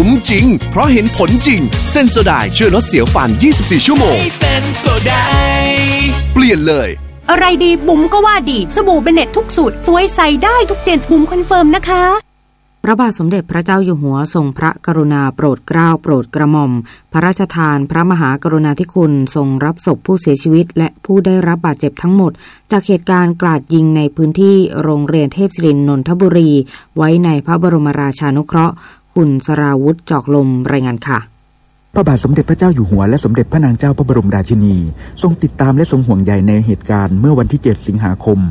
คุ้มจริงเพราะเห็นผลจริงเซนโซไดช่วยลดเสียวฟัน24ชั่วโมงเซนโซไดเปลี่ยนเลยอะไรดีบุ๋มก็ว่าดีสบู่เบเน็ตทุกสูตรสวยใส่ได้ทุกเจนบุ๋มคอนเฟิร์มนะคะพระบาทสมเด็จพระเจ้าอยู่หัวทรงพระกรุณาโปรดเกล้าโปรดกระหม่อมพระราชทานพระมหากรุณาธิคุณทรงรับศพผู้เสียชีวิตและผู้ได้รับบาดเจ็บทั้งหมดจากเหตุการณ์กราดยิงในพื้นที่โรงเรียนเทพศิรินทร์นนทบุรีไว้ในพระบรมราชานุเคราะห์คุณสราวุธจอกลมรายงานค่ะพระบาทสมเด็จพระเจ้าอยู่หัวและสมเด็จพระนางเจ้าพระบรมราชินีทรงติดตามและทรงห่วงใยในเหตุการณ์เมื่อวันที่7สิงหาคม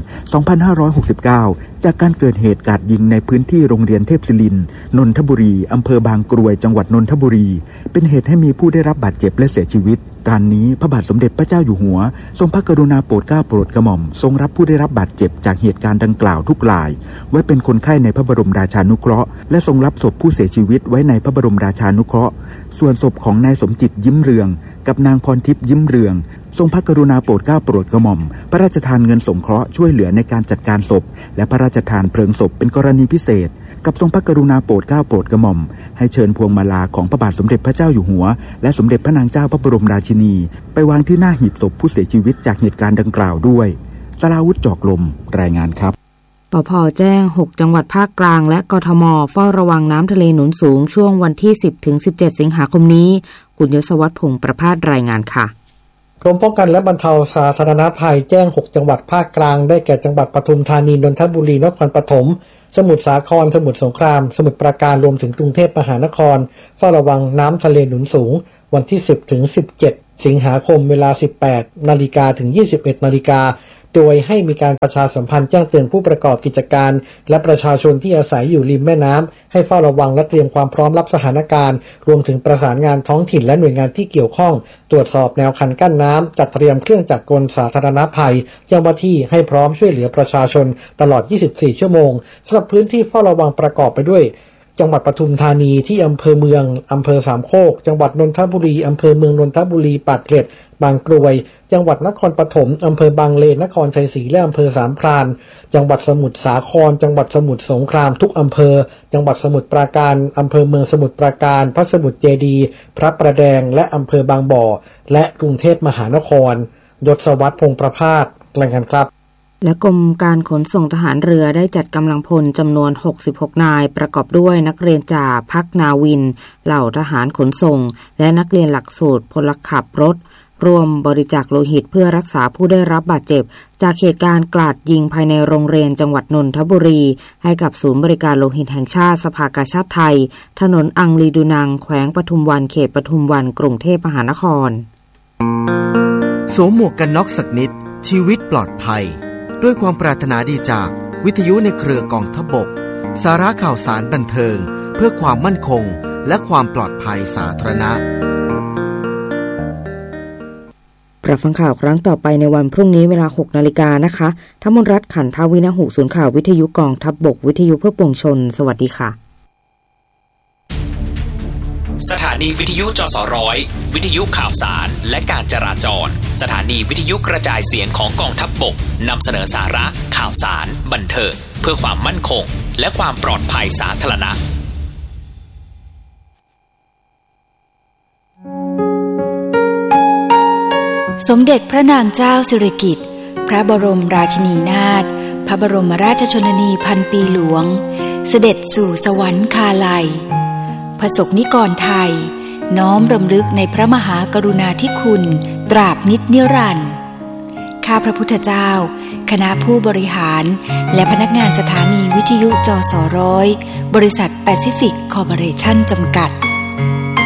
2569จากการเกิดเหตุกราดยิงในพื้นที่โรงเรียนเทพศิรินทร์นนทบุรีอำเภอบางกรวยจังหวัดนนทบุรีเป็นเหตุให้มีผู้ได้รับบาดเจ็บและเสียชีวิตการนี้พระบาทสมเด็จพระเจ้าอยู่หัวทรงพระกรุณาโปรดเกล้าโปรดกระหม่อมทรงรับผู้ได้รับบาดเจ็บจากเหตุการณ์ดังกล่าวทุกรายไว้เป็นคนไข้ในพระบรมราชานุเคราะห์และทรงรับศพผู้เสียชีวิตไว้ในพระบรมราชานุเคราะห์ส่วนศพของนายสมจิตยิ้มเรืองกับนางพรทิพย์ยิ้มเรืองทรงพระกรุณาโปรดเกล้าโปรดกระหม่อมพระราชทานเงินสงเคราะห์ช่วยเหลือในการจัดการศพและพระราชทานเพลิงศพเป็นกรณีพิเศษกับทรงพระกรุณาโปรดเกล้าโปรดกระหม่อมให้เชิญพวงมาลาของพระบาทสมเด็จพระเจ้าอยู่หัวและสมเด็จพระนางเจ้าพระบรมราชินีไปวางที่หน้าหีบศพผู้เสียชีวิตจากเหตุการณ์ดังกล่าวด้วยสราวุธจอกลมรายงานครับปภ.แจ้ง6จังหวัดภาคกลางและกทม.เฝ้าระวังน้ำทะเลหนุนสูงช่วงวันที่10ถึง17สิงหาคมนี้คุณยศวัฒน์พงษ์ประภาสรายงานค่ะกรมป้องกันและบรรเทาสาธารณภัยแจ้ง6จังหวัดภาคกลางได้แก่จังหวัดปทุมธานีนนทบุรีนครปฐมสมุทรสาครสมุทรสงครามสมุทรปราการรวมถึงกรุงเทพมหานครเฝ้าระวังน้ำทะเลหนุนสูงวันที่10ถึง17สิงหาคมเวลา 18 นาฬิกาถึง 21 นาฬิกาโดยให้มีการประชาสัมพันธ์แจ้งเตือนผู้ประกอบกิจการและประชาชนที่อาศัยอยู่ริมแม่น้ำให้เฝ้าระวังและเตรียมความพร้อมรับสถานการณ์รวมถึงประสานงานท้องถิ่นและหน่วยงานที่เกี่ยวข้องตรวจสอบแนวคันกั้นน้ำจัดเตรียมเครื่องจักรกลสาธารณภัยเจ้าหน้าที่ให้พร้อมช่วยเหลือประชาชนตลอด 24 ชั่วโมงสำหรับพื้นที่เฝ้าระวังประกอบไปด้วยจังหวัดปทุมธานีที่อำเภอเมืองอำเภอสามโคกจังหวัดนนทบุรีอำเภอเมืองนนทบุรีปากเกร็ดบางกรวยจังหวัดนครปฐมอำเภอบางเลนนครชัยศรีและอำเภอสามพรานจังหวัดสมุทรสาครจังหวัดสมุทรสงครามทุกอำเภอจังหวัดสมุทรปราการอำเภอเมืองสมุทรปราการพระสมุทรเจดีย์พระประแดงและอำเภอบางบ่อและกรุงเทพมหานครยศวัฒน์พงษ์ประภาสรายงานครับและกรมการขนส่งทหารเรือได้จัดกำลังพลจำนวน66นายประกอบด้วยนักเรียนจ่าพักนาวินเหล่าทหารขนส่งและนักเรียนหลักสูตรพลขับรถร่วมบริจาคโลหิตเพื่อรักษาผู้ได้รับบาดเจ็บจากเหตุการณ์กราดยิงภายในโรงเรียนจังหวัดนนทบุรีให้กับศูนย์บริการโลหิตแห่งชาติสภากาชาดไทยถนนอังรีดูนังแขวงปทุมวันเขตปทุมวันกรุงเทพมหานครสวมหมวกกันน็อกสักนิดชีวิตปลอดภัยด้วยความปรารถนาดีจากวิทยุในเครือกองทัพบกสาระข่าวสารบันเทิงเพื่อความมั่นคงและความปลอดภัยสาธารณะรับฟังข่าวครั้งต่อไปในวันพรุ่งนี้เวลา 6 นาฬิกานะคะธมนรัตน์ขันทวินหุศูนย์ข่าววิทยุกองทัพบกวิทยุเพื่อปวงชนสวัสดีค่ะสถานีวิทยุจสร้อยวิทยุข่าวสารและการจราจรสถานีวิทยุกระจายเสียงของกองทัพบกนำเสนอสาระข่าวสารบันเทิงเพื่อความมั่นคงและความปลอดภัยสาธารณะสมเด็จพระนางเจ้าสิริกิติ์พระบรมราชินีนาถพระบรมราชชนนีพันปีหลวงเสด็จสู่สวรรคาลัยประสบนิกรไทยน้อมรำลึกในพระมหากรุณาธิคุณตราบนิจนิรันดร์ข้าพระพุทธเจ้าคณะผู้บริหารและพนักงานสถานีวิทยุจสร้อยบริษัทแปซิฟิกคอร์ปอเรชั่นจำกัด